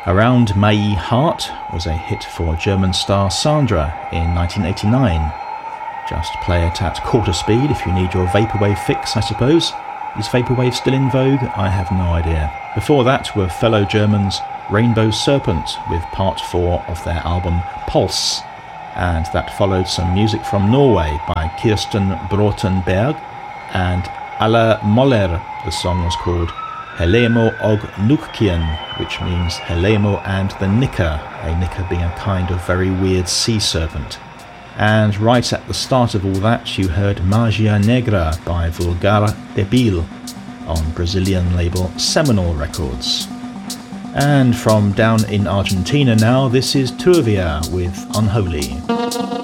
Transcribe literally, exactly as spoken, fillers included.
Around My Heart was a hit for German star Sandra in nineteen eighty-nine. Just play it at quarter speed if you need your vaporwave fix, I suppose. Is vaporwave still in vogue? I have no idea. Before that were fellow Germans Rainbow Serpent with part four of their album Pulse, and that followed some music from Norway by Kirsten Bråtenberg and Alla Moller. The song was called Helemo og Nukkien, which means Helemo and the Nicker, a nicker being a kind of very weird sea serpent. And right at the start of all that you heard Magia Negra by Vulgar Debil on Brazilian label Seminole Records. And from down in Argentina now, this is Turvia with Unholy.